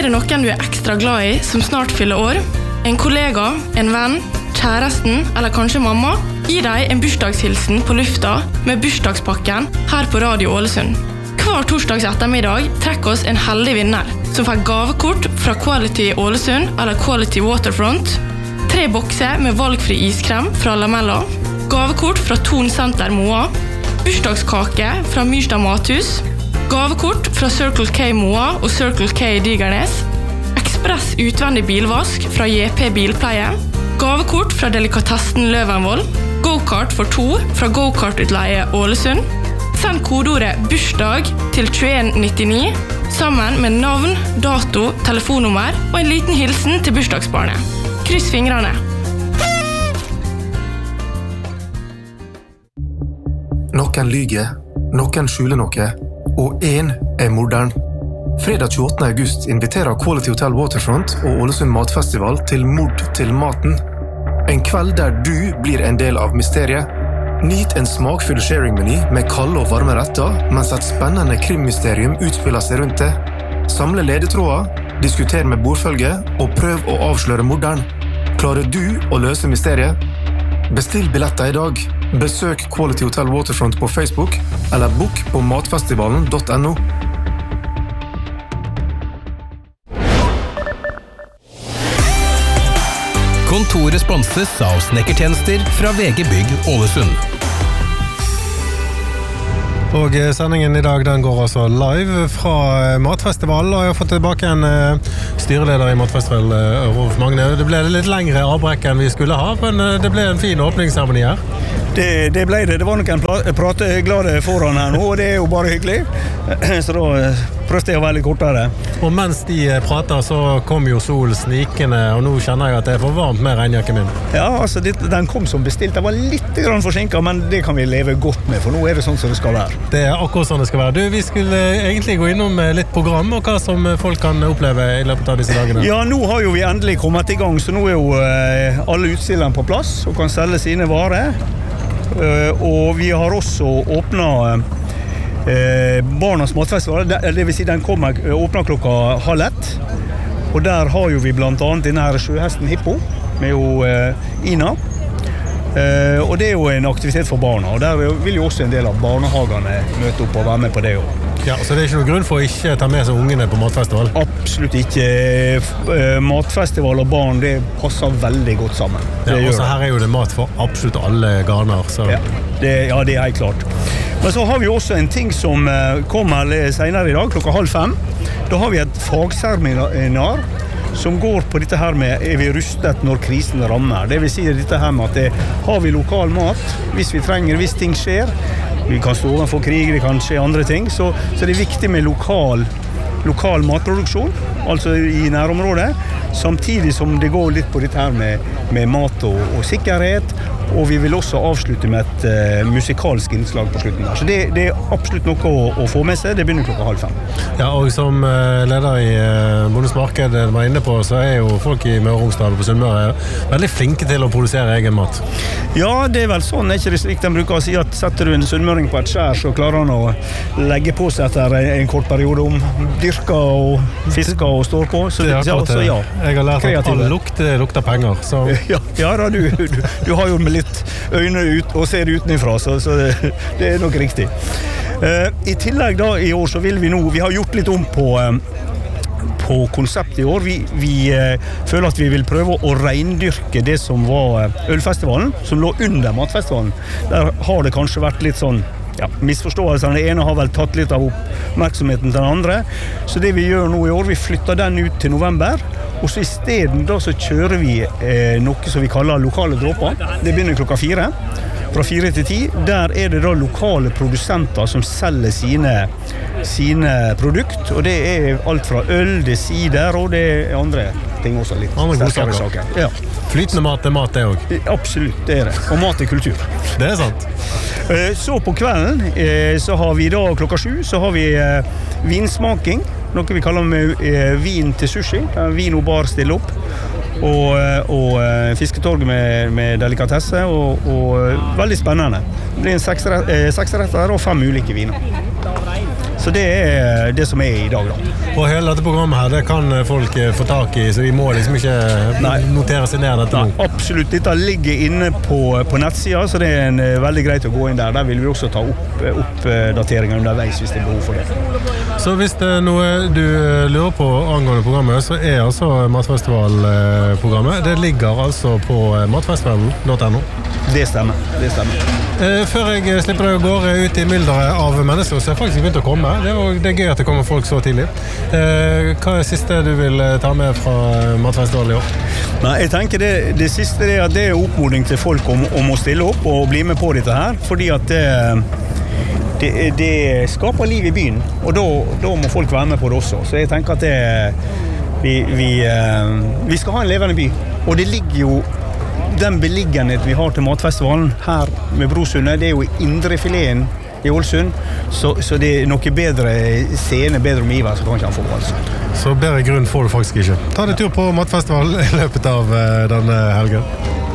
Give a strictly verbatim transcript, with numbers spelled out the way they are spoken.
Er det noen du er ekstra glad i som snart fyller år? En kollega, en venn, kjæresten eller kanskje mamma? Gi deg en bursdagshilsen på lufta med bursdagspakken her på Radio Ålesund. Hver torsdags ettermiddag trekker oss en heldig vinner som får gavekort fra Quality Ålesund eller Quality Waterfront, tre bokser med valgfri iskrem fra Lamella, gavekort fra Ton Center Moa, bursdagskake fra Myrstad Mathus, gavekort fra Circle K Moa og Circle K Digernes, ekspress utvendig bilvask fra J P Bilpleie, gavekort fra Delikatessen Løvenvoll, go-kart for to fra Go-kart-utleie Ålesund. Send kodeordet bursdag til tjueen nittini sammen med navn, dato, telefonnummer og en liten hilsen til bursdagsbarnet. Kryss fingrene. Noen lyger, noen skjuler noe, og en er morderen. Fredag tjueåttende august inviterer Quality Hotel Waterfront og Ålesund Matfestival til Mord til maten. En kveld der du blir en del av mysteriet. Nyt en smakfull sharing-meny med kalde og varme retter, mens et spennende krimmysterium utspiller seg rundt det. Samle ledetråder, diskuter med bordfølge og prøv å avsløre morderen. Klarer du å løse mysteriet? Bestill billetter i dag. Besøk Quality Hotel Waterfront på Facebook eller book på matfestivalen punktum no. Kontoret sponses av snekkertjenester fra V G Bygg Ålesund. Og sendingen i dag den går altså live fra Matfestival, og jeg har fått tilbake en styreleder i Matfestival, Rolf Magne. Det ble litt lengre avbrekk enn vi skulle ha, men det ble en fin åpningsseremoni her. Det, det ble det. Det var noen prateglade foran her nå, og det er jo bare hyggelig. Så da prøvde jeg å være litt kortere. Og mens de prater så kom jo sol snikende, og nå kjenner jeg at det er for varmt med regnjakken min. Ja, altså det, den kom som bestilt. Den var litt grann forsinket, men det kan vi leve godt med, for nå er det sånn som det skal være. Det er akkurat sånn det skal være. Du, vi skulle egentlig gå innom litt program, og hva som folk kan oppleve i løpet av disse dagene. Ja, nå har jo vi endelig kommet i gang, så nå er jo eh, alle utstillerne på plass og kan selge sine varer. Uh, og vi har også åpnet uh, Barnas Matfestival, det, det vil si den kommer uh, åpnet klokka halv ett, og der har jo vi blant annet denne her sjøhesten Hippo med jo, uh, Ina, uh, og det er jo en aktivitet for barna, og der vil jo også en del av barnehagene møte opp og være med på det også. Ja, så det er ikke noen grunn for å ikke ta med seg ungene på matfestival? Absolutt ikke. Matfestival og barn, det passer veldig godt sammen. Ja, og så her er jo det mat for absolutt alle garner. Så. Ja, det, ja, det er helt klart. Men så har vi også en ting som kommer senere i dag, klokka halv fem. Da har vi et fagseminar som går på dette her med er vi rustet når krisen rammer. Det vil si dette her med at det, har vi lokal mat, hvis vi trenger, hvis ting skjer, vi kan stå overfor krig, det kan skje andre ting, så, så det er viktig med lokal, lokal matproduksjon, altså i nærområdet, samtidig som det går litt på dette her med, med mat og, og sikkerhet, og vi vil også avslutte med et uh, musikalsk innslag på slutten der. Så det, det er absolutt noe å, å få med seg, det begynner klokka halv fem. Ja, og som uh, leder i uh, Bondens Marked var inne på, så er jo folk i Møre og Romsdal på Sunnmøre veldig flinke til å produsere egen mat. Ja, det er vel sånn, er ikke det slik de bruker å si at setter du en sunnmøring på et skjær, så klarer han å legge på seg etter en kort periode om dyrker og fisker og står på, så, ja, så, så ja. Jeg har lært at all lukt lukter penger. Så. Ja, ja da, du, du, du har jo med litt øyne ut og ser utenifra, så, så det, det er nok riktig. Uh, I tillegg da i år så vil vi nå, vi har gjort litt om på, um, på konsept i år. Vi, vi uh, føler at vi vil prøve å reindyrke det som var uh, ølfestivalen, som lå under matfestivalen. Der har det kanskje vært litt sånn ja, misforståelser. Den ene har vel tatt litt av oppmerksomheten til den andre. Så det vi gjør nå i år, vi flytter den ut til november, og så i stedet da så kjører vi eh, noe som vi kaller lokale dråper. Det begynner klokka fire, fra fire til ti. Der er det da lokale produsenter som selger sine, sine produkt, og det er alt fra øl, det er sider, og det er andre ting også, litt sterkere saker. Ja. Flytende mat er mat, det også? Absolutt, det er det. Og mat er kultur. Det er sant. Så på kvelden, så har vi da klokka sju, så har vi vinsmaking, noe vi kaller med vin til sushi, der Vino Bar stiller opp, og, og fisketorg med, med delikatesse, og, og veldig spennende. Det blir en seksretter og fem ulike viner. Så det er det som er i dag da. Og hele dette programmet her, det kan folk få tak i, så de må liksom ikke Nei. notere seg ned dette nå. Absolutt, dette ligger inne på, på nettsida, så det er en, veldig greit å gå inn der. Der vil vi også ta opp, oppdateringer underveis hvis det er behov for det. Så hvis det er noe du lurer på angående programmet, så er altså Matfestival-programmet. Det ligger altså på matfestivalen punktum no. Det stemmer, det stemmer. Eh, før jeg slipper deg å gå ut i mylderet av mennesker, så er jeg faktisk begynt å komme. Det er, det er gøy at det kommer folk så tidlig. Eh, hva er det siste du vil ta med fra Matfestival i år? Nei, jeg tenker det, det siste er at det er oppfordring til folk om, om å stille opp og bli med på dette her, fordi at det, det, det skaper liv i byen, og da, da må folk være med på det også. Så jeg tenker at det, vi, vi, vi skal ha en levende by, og det ligger jo den beliggenhet vi har til matfestivalen her med Brosundet, det er jo indrefileten i Ålesund, så, så det er noe bedre scene, bedre omgivelser, så kan ikke han få altså. Så bedre grunn får du faktisk ikke. Ta deg tur på matfestival i løpet av denne helgen.